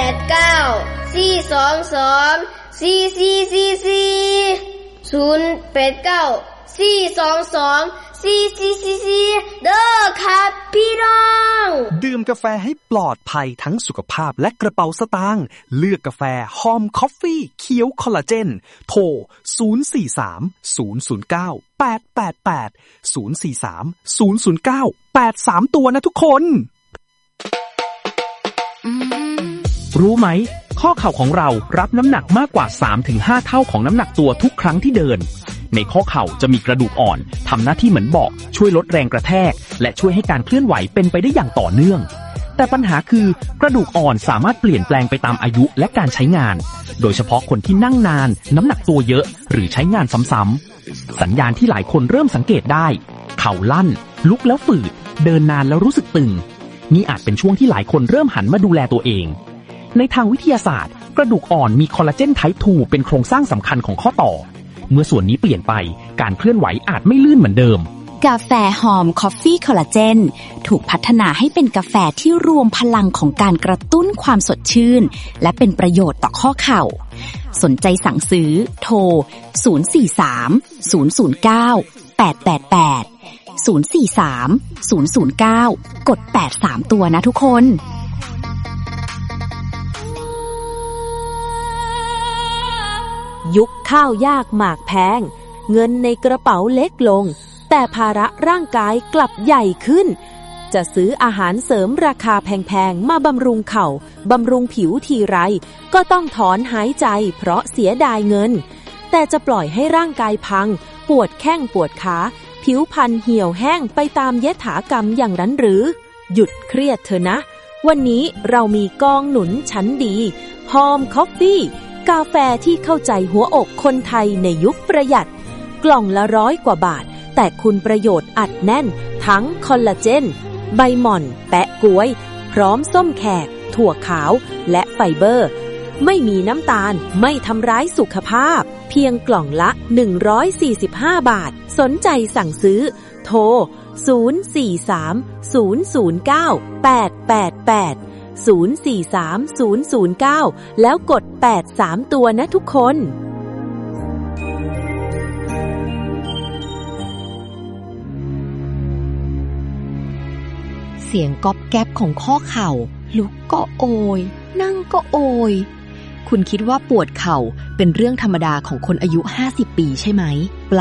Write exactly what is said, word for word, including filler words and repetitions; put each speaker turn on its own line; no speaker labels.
ดเก้าสี่สองสองสี่สี่สี่สี่ศูนย์แปดเก้าสี่สองสองสี่สี่สี่สี่เด้อครับพี่น้อง
ดื่มกาแฟให้ปลอดภัยทั้งสุขภาพและกระเป๋าสตางค์เลือกกาแฟหอมคอฟฟี่เขียวคอลลาเจนโทรศูนย์ สี่ สาม ศูนย์ ศูนย์ เก้า แปด แปด แปด ศูนย์ สี่ สาม ศูนย์ ศูนย์ เก้า แปด สามตัวนะทุกคน
รู้ไหมข้อเข่าของเรารับน้ำหนักมากกว่า สามถึงห้า เท่าของน้ำหนักตัวทุกครั้งที่เดินในข้อเข่าจะมีกระดูกอ่อนทำหน้าที่เหมือนเบาะช่วยลดแรงกระแทกและช่วยให้การเคลื่อนไหวเป็นไปได้อย่างต่อเนื่องแต่ปัญหาคือกระดูกอ่อนสามารถเปลี่ยนแปลงไปตามอายุและการใช้งานโดยเฉพาะคนที่นั่งนานน้ำหนักตัวเยอะหรือใช้งานซ้ำๆสัญญาณที่หลายคนเริ่มสังเกตได้เข่าลั่นลุกแล้วฝืดเดินนานแล้วรู้สึกตึงนี่อาจเป็นช่วงที่หลายคนเริ่มหันมาดูแลตัวเองในทางวิทยาศาสตร์กระดูกอ่อนมีคอลลาเจนไทป์ทูเป็นโครงสร้างสำคัญของข้อต่อเมื่อส่วนนี้เปลี่ยนไปการเคลื่อนไหวอาจไม่ลื่นเหมือนเดิม
กาแฟหอมคอฟฟี่คอลลาเจนถูกพัฒนาให้เป็นกาแฟที่รวมพลังของการกระตุ้นความสดชื่นและเป็นประโยชน์ต่อข้อเข่าสนใจสั่งซื้อโทรศูนย์ สี่ สาม ศูนย์ ศูนย์ เก้า แปด แปด แปด ศูนย์ สี่ สาม ศูนย์ ศูนย์ เก้า กดแปด สาม ตัวนะทุกคน
ยุคข้าวยากหมากแพงเงินในกระเป๋าเล็กลงแต่ภาระร่างกายกลับใหญ่ขึ้นจะซื้ออาหารเสริมราคาแพงๆมาบำรุงเข่าบำรุงผิวทีไรก็ต้องถอนหายใจเพราะเสียดายเงินแต่จะปล่อยให้ร่างกายพังปวดแข้งปวดขาผิวพรรณเหี่ยวแห้งไปตามยถากรรมอย่างนั้นหรือหยุดเครียดเถอะนะวันนี้เรามีกองหนุนชั้นดีหอมคอฟฟี่กาแฟที่เข้าใจหัวอกคนไทยในยุคประหยัดกล่องละร้อยกว่าบาทแต่คุณประโยชน์อัดแน่นทั้งคอลลาเจนใบหม่อนแปะก๊วยพร้อมส้มแขกถั่วขาวและไฟเบอร์ไม่มีน้ำตาลไม่ทำร้ายสุขภาพเพียงกล่องละหนึ่งร้อยสี่สิบห้าบาทสนใจสั่งซื้อโทรศูนย์ สี่ สาม ศูนย์ ศูนย์ เก้า แปด แปด แปดศูนย์ สี่ สาม ศูนย์ ศูนย์ เก้าแล้วกดแปด สามตัวนะทุกคน
เสียงก๊อบแก๊บของข้อเข่าลุกก็โอยนั่งก็โอยคุณคิดว่าปวดเข่าเป็นเรื่องธรรมดาของคนอายุห้าสิบปีใช่ไหม